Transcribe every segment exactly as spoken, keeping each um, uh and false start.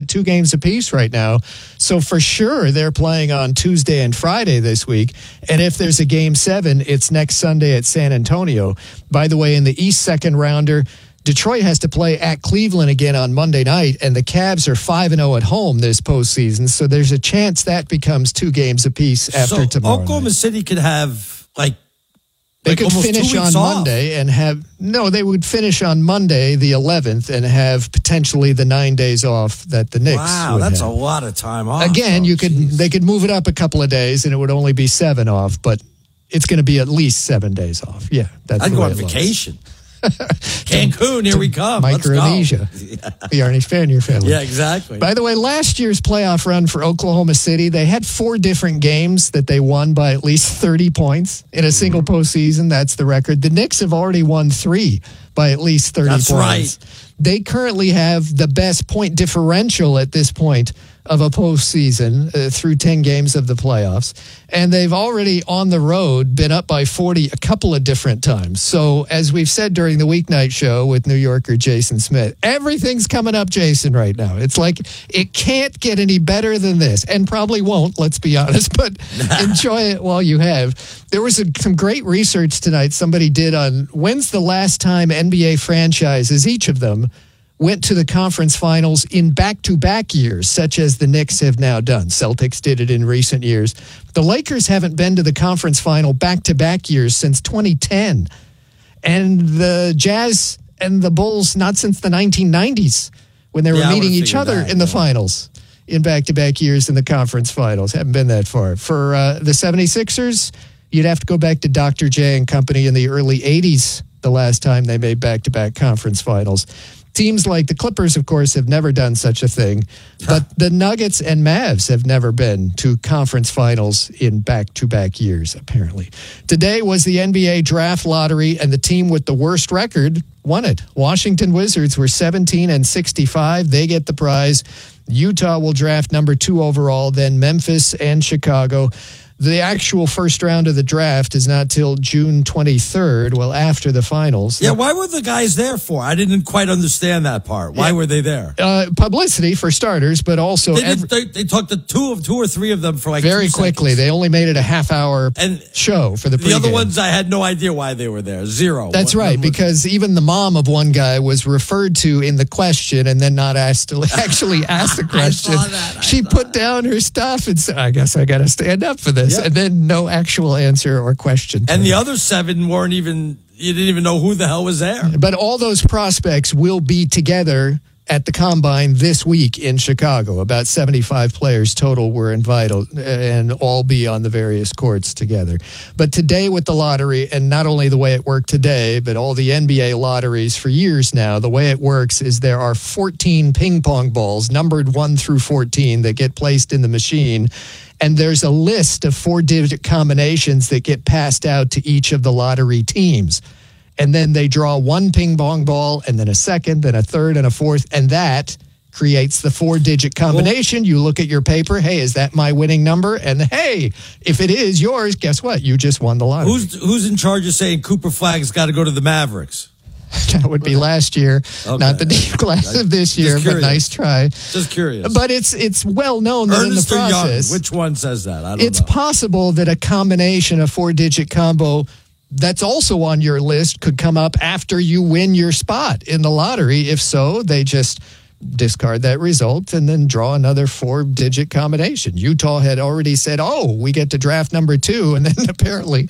two games apiece right now. So for sure, they're playing on Tuesday and Friday this week. And if there's a game seven, it's next Sunday at San Antonio. By the way, in the East second rounder, Detroit has to play at Cleveland again on Monday night, and the Cavs are five and oh at home this postseason. So there's a chance that becomes two games apiece after so tomorrow Oklahoma night. City could have, like, They like could finish on Monday off. and have no. They would finish on Monday, the eleventh, and have potentially the nine days off that the Knicks. Wow, would that's have. a lot of time off. Again, oh, you could geez. they could move it up a couple of days, and it would only be seven off. But it's going to be at least seven days off. Yeah, that's I'd the go way on it looks. vacation. Cancun, here we come. Micronesia. Let's go. Yeah. The Arnie Spanier family. Yeah, exactly. By the way, last year's playoff run for Oklahoma City, they had four different games that they won by at least thirty points in a single postseason. That's the record. The Knicks have already won three by at least thirty That's points. right. They currently have the best point differential at this point of a postseason uh, through ten games of the playoffs. And they've already on the road been up by forty a couple of different times. So as we've said during the weeknight show with New Yorker Jason Smith, everything's coming up, Jason, right now. It's like it can't get any better than this, and probably won't, let's be honest, but enjoy it while you have. There was a, some great research tonight somebody did on when's the last time N B A franchises, each of them, went to the conference finals in back-to-back years, such as the Knicks have now done. Celtics did it in recent years. The Lakers haven't been to the conference final back-to-back years since twenty ten. And the Jazz and the Bulls, not since the nineteen nineties, when they were Yeah, I meeting would've each figured other that, in the yeah. finals in back-to-back years in the conference finals. Haven't been that far. For uh, the seventy-sixers, you'd have to go back to Doctor J and company in the early eighties, the last time they made back-to-back conference finals. Teams like the Clippers, of course, have never done such a thing, but the Nuggets and Mavs have never been to conference finals in back-to-back years, apparently. Today was the N B A draft lottery, and the team with the worst record won it. Washington Wizards were seventeen and sixty-five. They get the prize. Utah will draft number two overall, then Memphis and Chicago. The actual first round of the draft is not till June twenty-third, well, after the finals. Yeah, why were the guys there for? I didn't quite understand that part. Why Yeah. were they there? Uh, publicity for starters, but also They, every, did, they, they talked to two of two or three of them for like very two quickly. seconds. They only made it a half hour And show for the pregame. The other ones, I had no idea why they were there. Zero. That's What- right, what was- because even the mom of one guy was referred to in the question and then not asked to actually ask the question. I saw that. I She saw put that. down her stuff and said, I guess I got to stand up for this. Yeah. And then no actual answer or question. And the other seven weren't even. You didn't even know who the hell was there. But all those prospects will be together at the Combine this week in Chicago. About seventy-five players total were invited and all be on the various courts together. But today with the lottery, and not only the way it worked today, but all the N B A lotteries for years now, the way it works is there are fourteen ping pong balls, numbered one through fourteen, that get placed in the machine. And there's a list of four-digit combinations that get passed out to each of the lottery teams. And then they draw one ping pong ball, and then a second, then a third, and a fourth, and that creates the four-digit combination. You look at your paper, hey, is that my winning number? And hey, if it is yours, guess what? You just won the lottery. Who's who's in charge of saying Cooper Flagg's got to go to the Mavericks? That would be last year, Okay. not the deep class of this year, but curious. nice try. Just curious. But it's it's well known that in the Ernest or Young? process, Which one says that? I don't it's know. possible that a combination, a four-digit combo that's also on your list could come up after you win your spot in the lottery. If so, they just discard that result and then draw another four-digit combination. Utah had already said, oh, we get to draft number two, and then apparently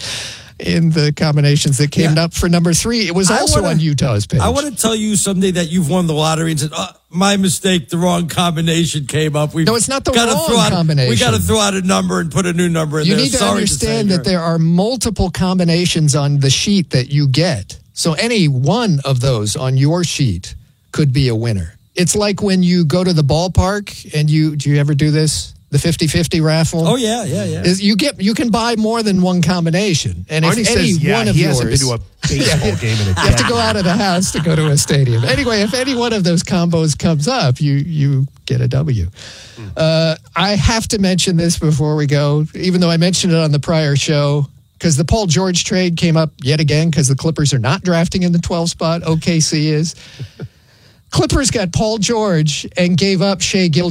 in the combinations that came Yeah. up for number three, it was I also wanna- on Utah's page. I want to tell you someday that you've won the lottery and said, oh, my mistake, the wrong combination came up. We've No, it's not the gotta wrong throw out, combination. We got to throw out a number and put a new number in You there. need to Sorry understand say that there are multiple combinations on the sheet that you get. So any one of those on your sheet could be a winner. It's like when you go to the ballpark and you, do you ever do this? The fifty-fifty raffle? Oh, yeah, yeah, yeah. Is you get you can buy more than one combination. And if Arnie any says, yeah, one of he yours, hasn't been to a baseball game in a you have to decade. go out of the house to go to a stadium. Anyway, if any one of those combos comes up, you you get a W. Uh, I have to mention this before we go, even though I mentioned it on the prior show, because the Paul George trade came up yet again because the Clippers are not drafting in the twelfth spot. O K C is. Clippers got Paul George and gave up Shea Gilgeous